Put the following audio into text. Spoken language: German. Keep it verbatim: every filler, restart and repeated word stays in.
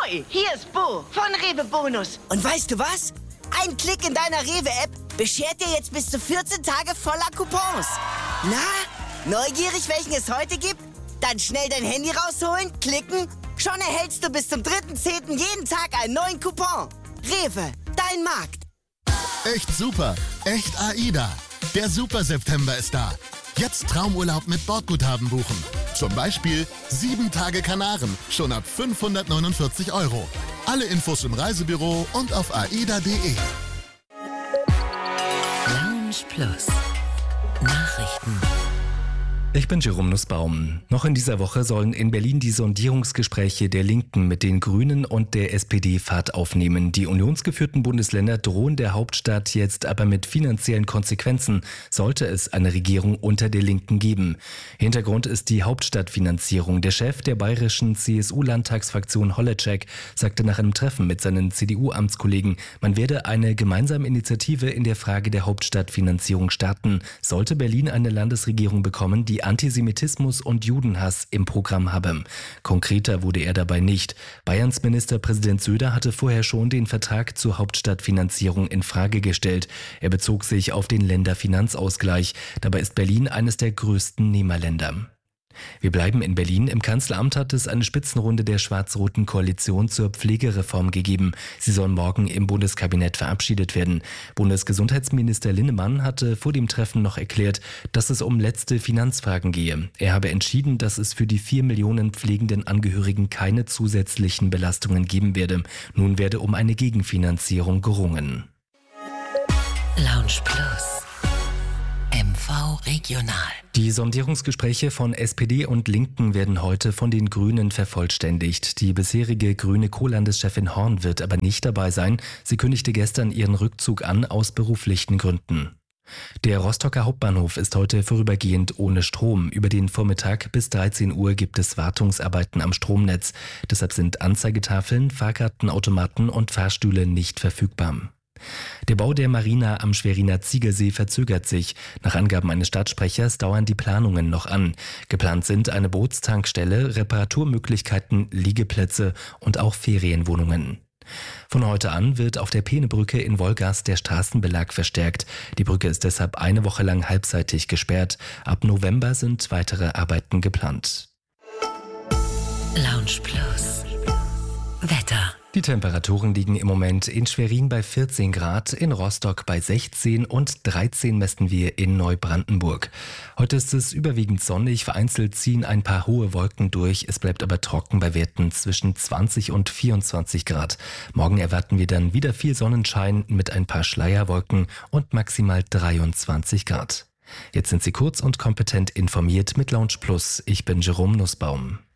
Ahoi, hier ist Bo von Rewe Bonus. Und weißt du was? Ein Klick in deiner Rewe-App beschert dir jetzt bis zu vierzehn Tage voller Coupons. Na, neugierig, welchen es heute gibt? Dann schnell dein Handy rausholen, klicken. Schon erhältst du bis zum dritten zehnten jeden Tag einen neuen Coupon. Rewe, dein Markt. Echt super, echt AIDA. Der Super September ist da. Jetzt Traumurlaub mit Bordguthaben buchen. Zum Beispiel sieben Tage Kanaren, schon ab fünfhundertneunundvierzig Euro. Alle Infos im Reisebüro und auf aida punkt de. Lounge Plus Nachrichten. Ich bin Jerome Nussbaum. Noch in dieser Woche sollen in Berlin die Sondierungsgespräche der Linken mit den Grünen und der S P D Fahrt aufnehmen. Die unionsgeführten Bundesländer drohen der Hauptstadt jetzt aber mit finanziellen Konsequenzen, sollte es eine Regierung unter der Linken geben. Hintergrund ist die Hauptstadtfinanzierung. Der Chef der bayerischen C S U-Landtagsfraktion Holleczek sagte nach einem Treffen mit seinen C D U-Amtskollegen, man werde eine gemeinsame Initiative in der Frage der Hauptstadtfinanzierung starten, sollte Berlin eine Landesregierung bekommen, die Antisemitismus und Judenhass im Programm habe. Konkreter wurde er dabei nicht. Bayerns Ministerpräsident Söder hatte vorher schon den Vertrag zur Hauptstadtfinanzierung in Frage gestellt. Er bezog sich auf den Länderfinanzausgleich. Dabei ist Berlin eines der größten Nehmerländer. Wir bleiben in Berlin. Im Kanzleramt hat es eine Spitzenrunde der schwarz-roten Koalition zur Pflegereform gegeben. Sie soll morgen im Bundeskabinett verabschiedet werden. Bundesgesundheitsminister Linnemann hatte vor dem Treffen noch erklärt, dass es um letzte Finanzfragen gehe. Er habe entschieden, dass es für die vier Millionen pflegenden Angehörigen keine zusätzlichen Belastungen geben werde. Nun werde um eine Gegenfinanzierung gerungen. Lounge Plus M V Regional. Die Sondierungsgespräche von S P D und Linken werden heute von den Grünen vervollständigt. Die bisherige grüne Co-Landeschefin Horn wird aber nicht dabei sein. Sie kündigte gestern ihren Rückzug an aus beruflichen Gründen. Der Rostocker Hauptbahnhof ist heute vorübergehend ohne Strom. Über den Vormittag bis dreizehn Uhr gibt es Wartungsarbeiten am Stromnetz. Deshalb sind Anzeigetafeln, Fahrkartenautomaten und Fahrstühle nicht verfügbar. Der Bau der Marina am Schweriner Ziegersee verzögert sich. Nach Angaben eines Stadtsprechers dauern die Planungen noch an. Geplant sind eine Bootstankstelle, Reparaturmöglichkeiten, Liegeplätze und auch Ferienwohnungen. Von heute an wird auf der Peenebrücke in Wolgast der Straßenbelag verstärkt. Die Brücke ist deshalb eine Woche lang halbseitig gesperrt. Ab November sind weitere Arbeiten geplant. Lounge Plus Wetter. Die Temperaturen liegen im Moment in Schwerin bei vierzehn Grad, in Rostock bei sechzehn und dreizehn messen wir in Neubrandenburg. Heute ist es überwiegend sonnig, vereinzelt ziehen ein paar hohe Wolken durch, es bleibt aber trocken bei Werten zwischen zwanzig und vierundzwanzig Grad. Morgen erwarten wir dann wieder viel Sonnenschein mit ein paar Schleierwolken und maximal dreiundzwanzig Grad. Jetzt sind Sie kurz und kompetent informiert mit Lounge Plus. Ich bin Jerome Nussbaum.